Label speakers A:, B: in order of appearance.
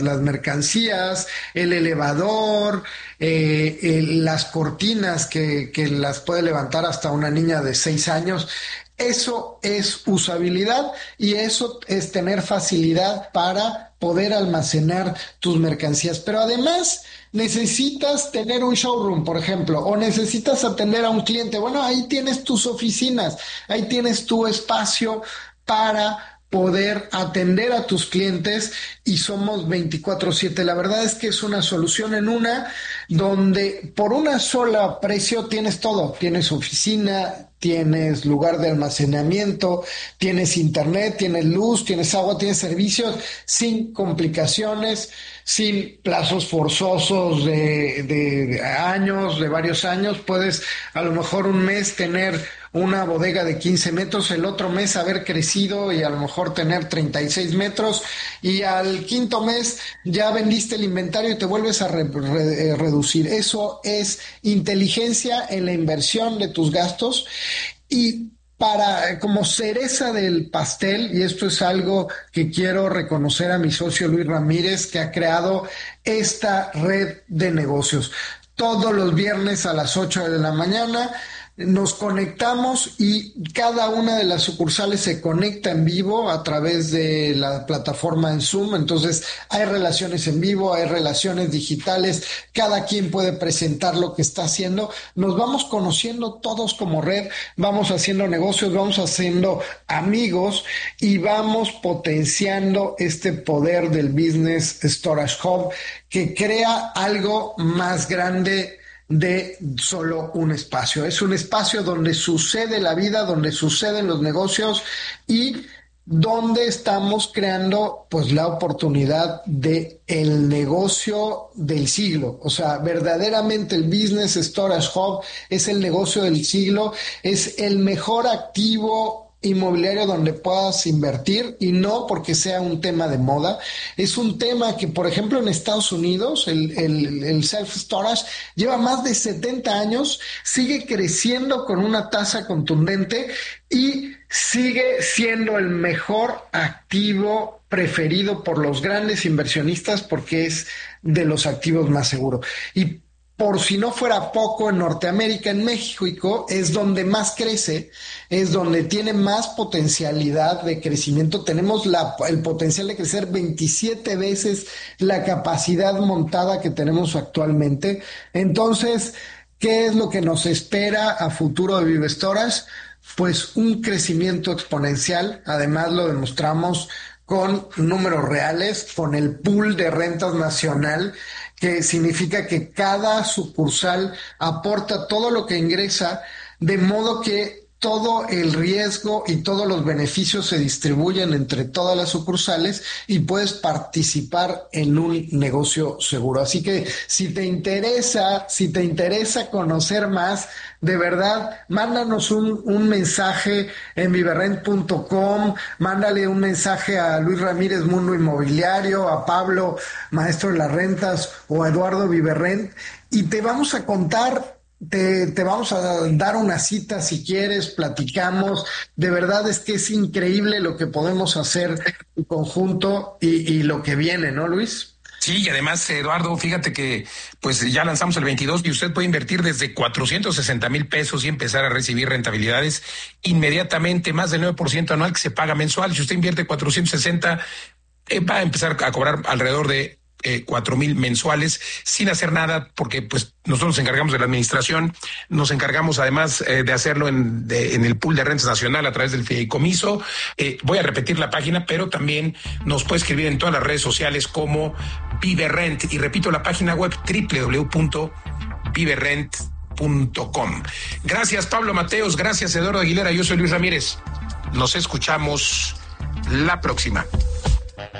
A: las mercancías, el elevador, las cortinas que las puede levantar hasta una niña de 6 años. Eso es usabilidad y eso es tener facilidad para poder almacenar tus mercancías. Pero además necesitas tener un showroom, por ejemplo, o necesitas atender a un cliente. Bueno, ahí tienes tus oficinas, ahí tienes tu espacio para poder atender a tus clientes y somos 24/7. La verdad es que es una solución en una donde por una sola precio tienes todo. Tienes oficina, tienes lugar de almacenamiento, tienes internet, tienes luz, tienes agua, tienes servicios sin complicaciones, sin plazos forzosos de años, de varios años. Puedes a lo mejor un mes tener una bodega de 15 metros, el otro mes haber crecido y a lo mejor tener 36 metros y al quinto mes ya vendiste el inventario y te vuelves a reducir. Eso es inteligencia en la inversión de tus gastos y para como cereza del pastel, y esto es algo que quiero reconocer a mi socio Luis Ramírez, que ha creado esta red de negocios. Todos los viernes a las 8 de la mañana nos conectamos y cada una de las sucursales se conecta en vivo a través de la plataforma en Zoom. Entonces hay relaciones en vivo, hay relaciones digitales, cada quien puede presentar lo que está haciendo. Nos vamos conociendo todos como red, vamos haciendo negocios, vamos haciendo amigos y vamos potenciando este poder del Business Storage Hub que crea algo más grande de solo un espacio. Es un espacio donde sucede la vida, donde suceden los negocios y donde estamos creando pues la oportunidad de el negocio del siglo. O sea, verdaderamente el Business Storage Hub es el negocio del siglo, es el mejor activo inmobiliario donde puedas invertir y no porque sea un tema de moda. Es un tema que, por ejemplo, en Estados Unidos, el self-storage lleva más de 70 años, sigue creciendo con una tasa contundente y sigue siendo el mejor activo preferido por los grandes inversionistas porque es de los activos más seguros. Y por si no fuera poco, en Norteamérica, en México, es donde más crece, es donde tiene más potencialidad de crecimiento. Tenemos el potencial de crecer 27 veces la capacidad montada que tenemos actualmente. Entonces, ¿qué es lo que nos espera a futuro de Vive Storage? Pues un crecimiento exponencial. Además, lo demostramos con números reales, con el pool de rentas nacional, que significa que cada sucursal aporta todo lo que ingresa, de modo que todo el riesgo y todos los beneficios se distribuyen entre todas las sucursales y puedes participar en un negocio seguro. Así que si te interesa conocer más, de verdad, mándanos un mensaje en viverrent.com, mándale un mensaje a Luis Ramírez Mundo Inmobiliario, a Pablo Maestro de las Rentas o a Eduardo Viverrent y te vamos a contar. Te vamos a dar una cita si quieres, platicamos. De verdad es que es increíble lo que podemos hacer en conjunto y lo que viene, ¿no, Luis?
B: Sí, y además, Eduardo, fíjate que pues ya lanzamos el 22 y usted puede invertir desde 460,000 pesos y empezar a recibir rentabilidades inmediatamente, más del 9% anual que se paga mensual. Si usted invierte 460, va a empezar a cobrar alrededor de 4,000 mensuales sin hacer nada, porque pues nosotros nos encargamos de la administración, nos encargamos además de hacerlo en el pool de rentas nacional a través del fideicomiso. Voy a repetir la página, pero también nos puede escribir en todas las redes sociales como Viverrent, y repito la página web www.viverrent.com. Gracias Pablo Mateos, gracias Eduardo Aguilera, yo soy Luis Ramírez. Nos escuchamos la próxima.